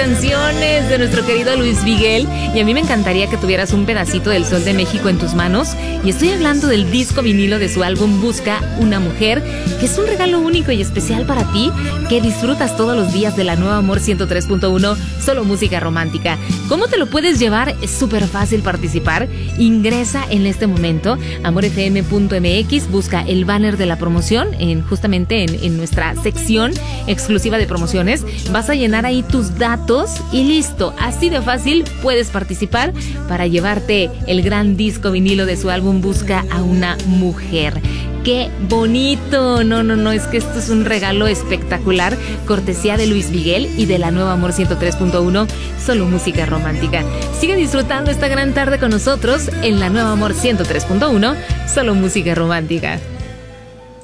canciones de nuestro querido Luis Miguel, y a mí me encantaría que tuvieras un pedacito del Sol de México en tus manos. Y estoy hablando del disco vinilo de su álbum Busca una Mujer, que es un regalo único y especial para ti, que disfrutas todos los días de la nueva Amor 103.1, solo música romántica. ¿Cómo te lo puedes llevar? Es súper fácil participar. Ingresa en este momento a amorfm.mx, busca el banner de la promoción justamente en nuestra sección exclusiva de promociones. Vas a llenar ahí tus datos y listo. Así de fácil puedes participar para llevarte el gran disco vinilo de su álbum Busca a una Mujer. ¡Qué bonito! No, es que esto es un regalo espectacular, cortesía de Luis Miguel y de la nueva Amor 103.1, solo música romántica. Sigue disfrutando esta gran tarde con nosotros en la nueva Amor 103.1, solo música romántica.